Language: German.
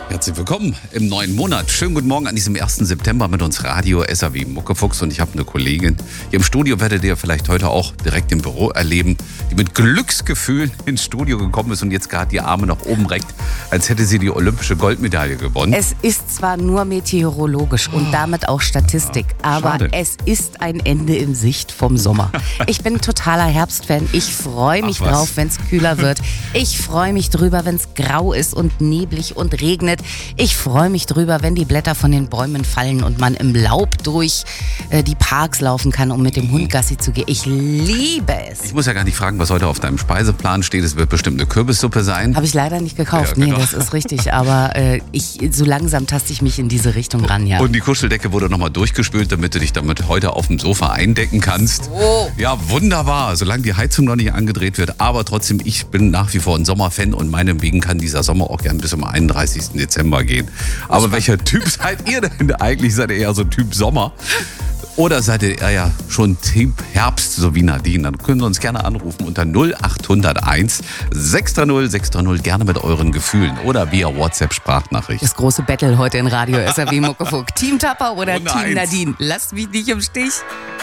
Herzlich willkommen im neuen Monat. Schönen guten Morgen an diesem 1. September mit uns Radio SAW Muckefuchs. Und ich habe eine Kollegin hier im Studio, werdet ihr vielleicht heute auch direkt im Büro erleben, die mit Glücksgefühlen ins Studio gekommen ist und jetzt gerade die Arme nach oben reckt, als hätte sie die olympische Goldmedaille gewonnen. Es ist zwar nur meteorologisch und damit auch Statistik, aber schade. Es ist ein Ende in Sicht vom Sommer. Ich bin totaler Herbstfan. Ich freue mich Ach was. drauf, wenn es kühler wird. Ich freue mich drüber, wenn es grau ist und neblig und regnet. Ich freue mich drüber, wenn die Blätter von den Bäumen fallen und man im Laub durch die Parks laufen kann, um mit dem Hund Gassi zu gehen. Ich liebe es. Ich muss ja gar nicht fragen, was heute auf deinem Speiseplan steht. Es wird bestimmt eine Kürbissuppe sein. Habe ich leider nicht gekauft. Ja, genau. Nee, das ist richtig. Aber so langsam taste ich mich in diese Richtung ran, ja. Und die Kuscheldecke wurde nochmal durchgespült, damit du dich damit heute auf dem Sofa eindecken kannst. Oh. Ja, wunderbar, solange die Heizung noch nicht angedreht wird. Aber trotzdem, ich bin nach wie vor ein Sommerfan und meinetwegen kann dieser Sommer auch gern bis zum 31. Dezember gehen. Aber welcher Typ seid ihr denn eigentlich? Seid ihr eher so Typ Sommer? Oder seid ihr eher schon Typ Herbst, so wie Nadine? Dann können Sie uns gerne anrufen unter 0801 630 630, gerne mit euren Gefühlen oder via WhatsApp-Sprachnachricht. Das große Battle heute in Radio SAW Muckefuck. Team Tapper oder Runde Team 1. Nadine? Lasst mich nicht im Stich.